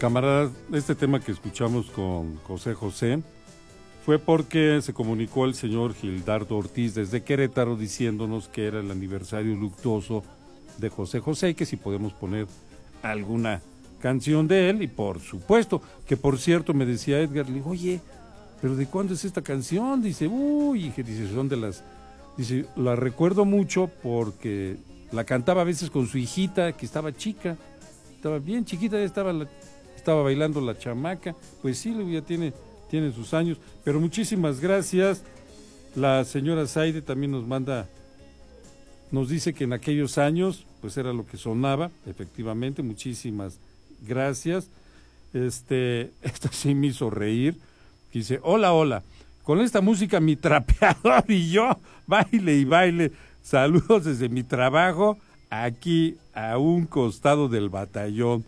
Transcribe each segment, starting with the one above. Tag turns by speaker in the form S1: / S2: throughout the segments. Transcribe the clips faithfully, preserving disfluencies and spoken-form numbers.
S1: Camaradas, este tema que escuchamos con José José fue porque se comunicó el señor Gildardo Ortiz desde Querétaro diciéndonos que era el aniversario luctuoso de José José y que si podemos poner alguna canción de él, y por supuesto, que por cierto me decía Edgar, le digo, oye, ¿pero de cuándo es esta canción? Dice, uy, dije, dice, son de las, dice, la recuerdo mucho porque la cantaba a veces con su hijita que estaba chica, estaba bien chiquita, estaba, la, estaba bailando la chamaca, pues sí, ya tiene, tiene sus años, pero muchísimas gracias. La señora Zaide también nos manda, nos dice que en aquellos años, pues era lo que sonaba, efectivamente, muchísimas gracias. Este, esto sí me hizo reír. Dice, hola, hola, con esta música mi trapeador y yo, baile y baile. Saludos desde mi trabajo, aquí a un costado del batallón.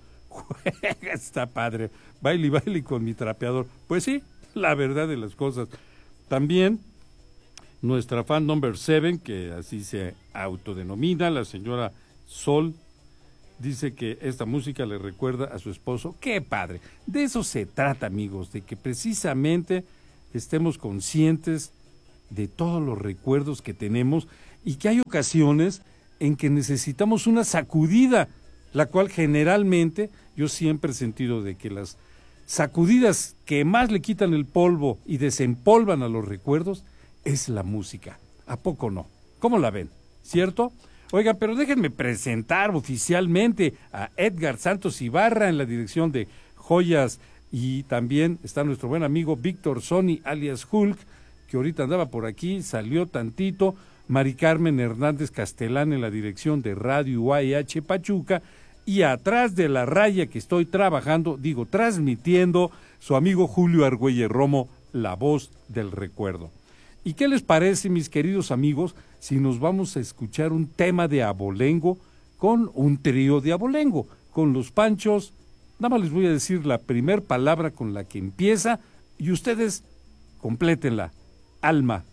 S1: Está padre, baile y baile con mi trapeador. Pues sí, la verdad de las cosas. También nuestra fan number seven, que así se autodenomina, la señora Sol, dice que esta música le recuerda a su esposo. ¡Qué padre! De eso se trata, amigos, de que precisamente estemos conscientes de todos los recuerdos que tenemos y que hay ocasiones en que necesitamos una sacudida, la cual generalmente yo siempre he sentido de que las sacudidas que más le quitan el polvo y desempolvan a los recuerdos es la música. ¿A poco no? ¿Cómo la ven? ¿Cierto? Oigan, pero déjenme presentar oficialmente a Edgar Santos Ibarra en la dirección de Joyas, y también está nuestro buen amigo Víctor Sony, alias Hulk, que ahorita andaba por aquí, salió tantito, Mari Carmen Hernández Castelán en la dirección de Radio U A H Pachuca, y atrás de la raya que estoy trabajando, digo, transmitiendo, su amigo Julio Argüelles Romo, la voz del recuerdo. ¿Y qué les parece, mis queridos amigos, si nos vamos a escuchar un tema de abolengo con un trío de abolengo, con los Panchos? Nada más les voy a decir la primer palabra con la que empieza y ustedes complétenla. Alma